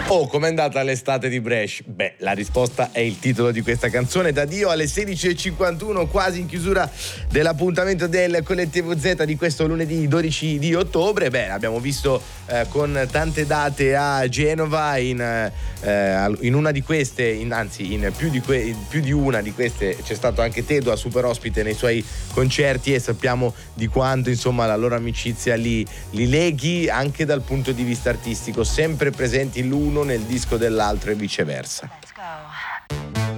Oh, com'è andata l'estate di Brescia? Beh, la risposta è il titolo di questa canzone. Da Dio alle 16.51, quasi in chiusura dell'appuntamento del Collettivo Z di questo lunedì 12 di ottobre. Beh, abbiamo visto con tante date a Genova, in una di queste, anzi in più di una di queste c'è stato anche Tedua super ospite nei suoi concerti, e sappiamo di quanto insomma la loro amicizia li leghi anche dal punto di vista artistico, sempre presenti l'uno nel disco dell'altro e viceversa.